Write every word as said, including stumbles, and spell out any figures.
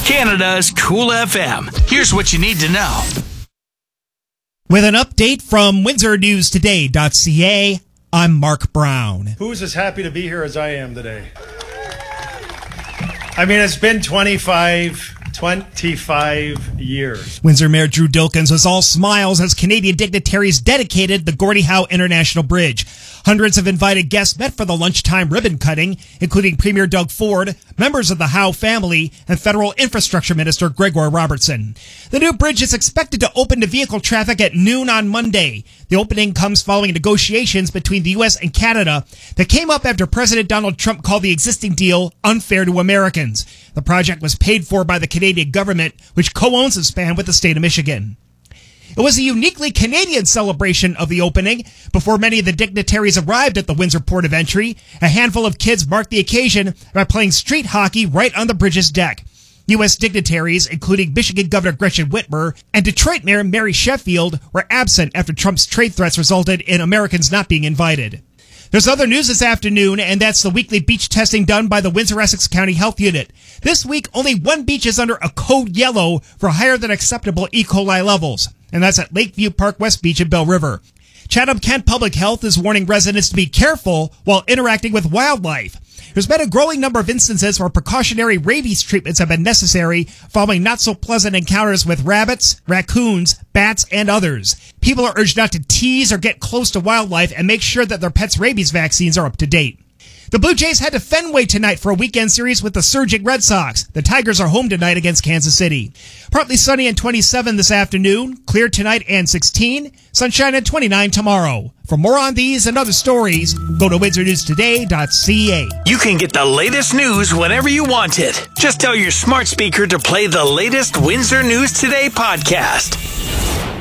Canada's Cool F M. Here's what you need to know. With an update from Windsor News Today dot C A, I'm Mark Brown. Who's as happy to be here as I am today? I mean, it's been twenty-five, twenty-five years. Windsor Mayor Drew Dilkens was all smiles as Canadian dignitaries dedicated the Gordie Howe International Bridge. Hundreds of invited guests met for the lunchtime ribbon cutting, including Premier Doug Ford, members of the Howe family, and Federal Infrastructure Minister Gregor Robertson. The new bridge is expected to open to vehicle traffic at noon on Monday. The opening comes following negotiations between the U S and Canada that came up after President Donald Trump called the existing deal unfair to Americans. The project was paid for by the Canadian government, which co-owns the span with the state of Michigan. It was a uniquely Canadian celebration of the opening. Before many of the dignitaries arrived at the Windsor Port of Entry, a handful of kids marked the occasion by playing street hockey right on the bridge's deck. U S dignitaries, including Michigan Governor Gretchen Whitmer and Detroit Mayor Mary Sheffield, were absent after Trump's trade threats resulted in Americans not being invited. There's other news this afternoon, and that's the weekly beach testing done by the Windsor-Essex County Health Unit. This week, only one beach is under a code yellow for higher than acceptable E. coli levels, and that's at Lakeview Park West Beach in Bell River. Chatham-Kent Public Health is warning residents to be careful while interacting with wildlife. There's been a growing number of instances where precautionary rabies treatments have been necessary following not-so-pleasant encounters with rabbits, raccoons, bats, and others. People are urged not to tease or get close to wildlife and make sure that their pets' rabies vaccines are up to date. The Blue Jays head to Fenway tonight for a weekend series with the surging Red Sox. The Tigers are home tonight against Kansas City. Partly sunny and twenty-seven this afternoon, clear tonight and sixteen, sunshine and twenty-nine tomorrow. For more on these and other stories, go to Windsor News Today dot C A. You can get the latest news whenever you want it. Just tell your smart speaker to play the latest Windsor News Today podcast.